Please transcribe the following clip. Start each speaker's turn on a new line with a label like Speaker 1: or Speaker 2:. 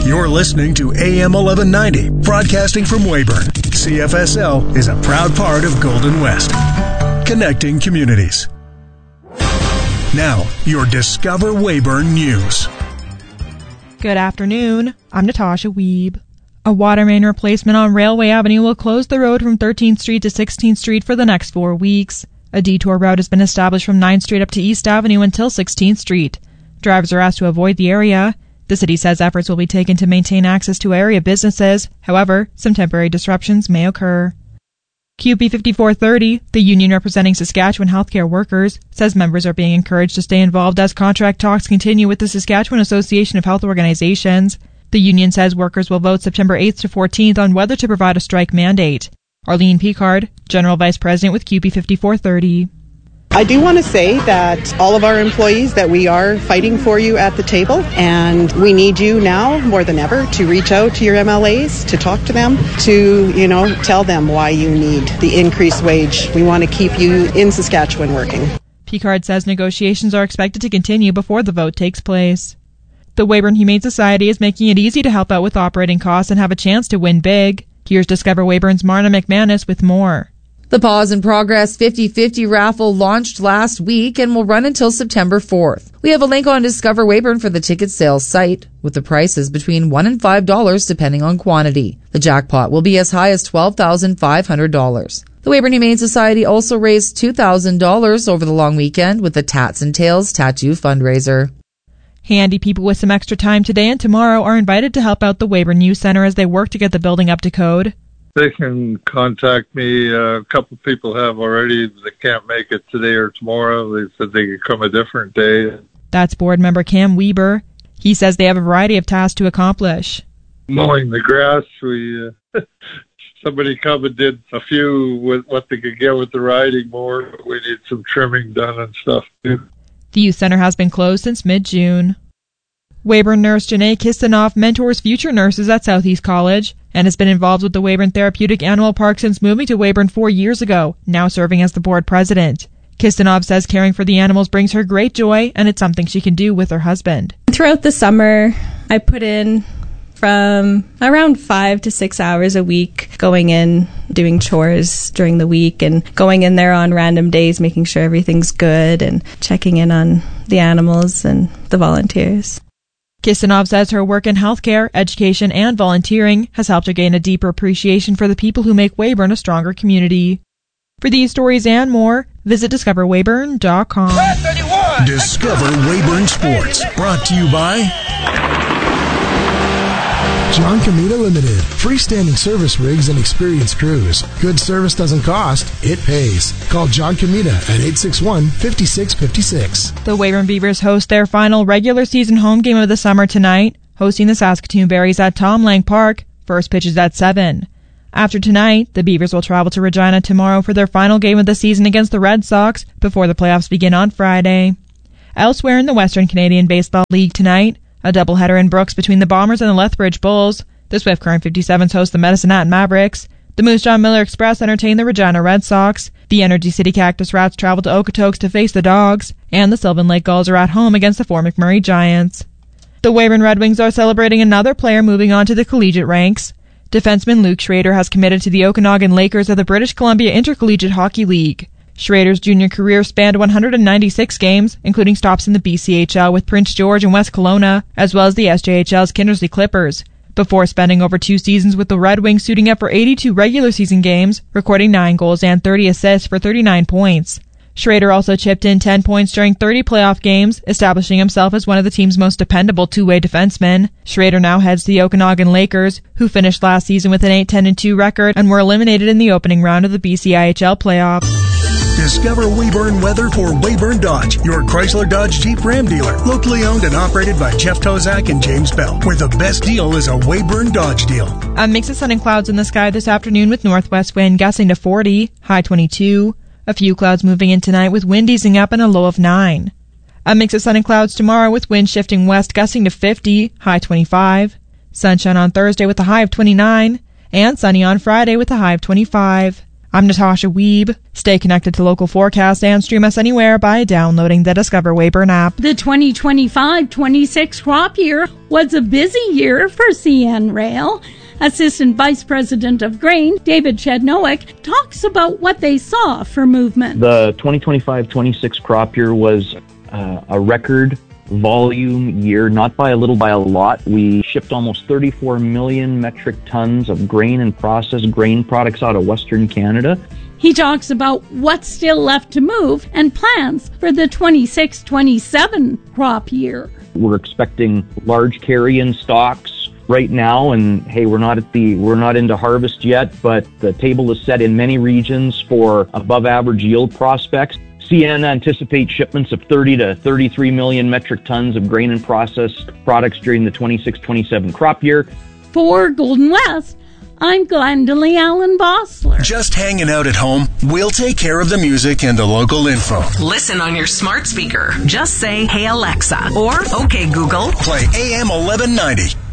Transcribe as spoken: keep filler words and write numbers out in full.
Speaker 1: You're listening to A M eleven ninety, broadcasting from Weyburn. C F S L is a proud part of Golden West, connecting communities. Now, your Discover Weyburn News.
Speaker 2: Good afternoon. I'm Natasha Wiebe. A water main replacement on Railway Avenue will close the road from thirteenth Street to sixteenth Street for the next four weeks. A detour route has been established from ninth Street up to East Avenue until sixteenth Street. Drivers are asked to avoid the area. The city says efforts will be taken to maintain access to area businesses. However, some temporary disruptions may occur. Q P fifty-four thirty, the union representing Saskatchewan healthcare workers, says members are being encouraged to stay involved as contract talks continue with the Saskatchewan Association of Health Organizations. The union says workers will vote September eighth to fourteenth on whether to provide a strike mandate. Arlene Picard, General Vice President with Q P fifty-four thirty.
Speaker 3: I do want to say that all of our employees, that we are fighting for you at the table, and we need you now more than ever to reach out to your M L As, to talk to them, to, you know, tell them why you need the increased wage. We want to keep you in Saskatchewan working.
Speaker 2: Picard says negotiations are expected to continue before the vote takes place. The Weyburn Humane Society is making it easy to help out with operating costs and have a chance to win big. Here's Discover Weyburn's Marna McManus with more.
Speaker 4: The Paws in Progress fifty-fifty raffle launched last week and will run until September fourth. We have a link on Discover Weyburn for the ticket sales site, with the prices between one and five dollars depending on quantity. The jackpot will be as high as twelve thousand five hundred dollars. The Weyburn Humane Society also raised two thousand dollars over the long weekend with the Tats and Tails Tattoo fundraiser.
Speaker 2: Handy people with some extra time today and tomorrow are invited to help out the Weyburn Youth Center as they work to get the building up to code.
Speaker 5: They can contact me. Uh, a couple people have already. They can't make it today or tomorrow. They said they could come a different day.
Speaker 2: That's board member Cam Weber. He says they have a variety of tasks to accomplish.
Speaker 5: Mowing the grass. We uh, somebody come and did a few with what they could get with the riding mower. We need some trimming done and stuff too.
Speaker 2: The youth center has been closed since mid-June. Weyburn nurse Janae Kistanoff mentors future nurses at Southeast College and has been involved with the Weyburn Therapeutic Animal Park since moving to Weyburn four years ago, now serving as the board president. Kistanoff says caring for the animals brings her great joy, and it's something she can do with her husband.
Speaker 6: Throughout the summer, I put in from around five to six hours a week, going in, doing chores during the week, and going in there on random days, making sure everything's good, and checking in on the animals and the volunteers.
Speaker 2: Kistanoff says her work in healthcare, education, and volunteering has helped her gain a deeper appreciation for the people who make Weyburn a stronger community. For these stories and more, visit discover weyburn dot com.
Speaker 1: Discover Weyburn Sports, brought to you by
Speaker 7: John Comita Limited. Freestanding service rigs and experienced crews. Good service doesn't cost, it pays. Call John Comita at eight six one, five six five six.
Speaker 2: The Weyburn Beavers host their final regular season home game of the summer tonight, hosting the Saskatoon Berries at Tom Lang Park. First pitch is at seven. After tonight, the Beavers will travel to Regina tomorrow for their final game of the season against the Red Sox before the playoffs begin on Friday. Elsewhere in the Western Canadian Baseball League tonight, a doubleheader in Brooks between the Bombers and the Lethbridge Bulls. The Swift Current fifty-sevens host the Medicine Hat Mavericks. The Moose Jaw Miller Express entertain the Regina Red Sox. The Energy City Cactus Rats travel to Okotoks to face the Dogs. And the Sylvan Lake Gulls are at home against the Fort McMurray Giants. The Weyburn Red Wings are celebrating another player moving on to the collegiate ranks. Defenseman Luke Schrader has committed to the Okanagan Lakers of the British Columbia Intercollegiate Hockey League. Schrader's junior career spanned one hundred ninety-six games, including stops in the B C H L with Prince George and West Kelowna, as well as the S J H L's Kindersley Clippers, before spending over two seasons with the Red Wings, suiting up for eighty-two regular season games, recording nine goals and thirty assists for thirty-nine points. Schrader also chipped in ten points during thirty playoff games, establishing himself as one of the team's most dependable two-way defensemen. Schrader now heads the Okanagan Lakers, who finished last season with an eight ten two record and were eliminated in the opening round of the B C I H L playoffs.
Speaker 1: Discover Weyburn weather for Weyburn Dodge, your Chrysler Dodge Jeep Ram dealer. Locally owned and operated by Jeff Tozak and James Bell, where the best deal is a Weyburn Dodge deal.
Speaker 2: A mix of sun and clouds in the sky this afternoon with northwest wind gusting to forty, high twenty-two. A few clouds moving in tonight with wind easing up and a low of nine. A mix of sun and clouds tomorrow with wind shifting west gusting to fifty, high twenty-five. Sunshine on Thursday with a high of twenty-nine. And sunny on Friday with a high of twenty-five. I'm Natasha Wiebe. Stay connected to local forecasts and stream us anywhere by downloading the Discover Weyburn app.
Speaker 8: The twenty twenty-five twenty-six crop year was a busy year for C N Rail. Assistant Vice President of Grain, David Chednowick, talks about what they saw for movement.
Speaker 9: The twenty twenty-five twenty-six crop year was uh, a record volume year, not by a little, by a lot. We shipped almost thirty-four million metric tons of grain and processed grain products out of Western Canada.
Speaker 8: He talks about what's still left to move and plans for the twenty-six twenty-seven crop year.
Speaker 9: We're expecting large carry-in stocks right now, and hey, we're not at the we're not into harvest yet, but the table is set in many regions for above average yield prospects. C N anticipates shipments of thirty to thirty-three million metric tons of grain and processed products during the twenty-six twenty-seven crop year.
Speaker 8: For Golden West, I'm Glendalee Allen Bossler.
Speaker 1: Just hanging out at home? We'll take care of the music and the local info.
Speaker 10: Listen on your smart speaker. Just say, "Hey Alexa," or "Okay Google."
Speaker 1: Play A M eleven ninety.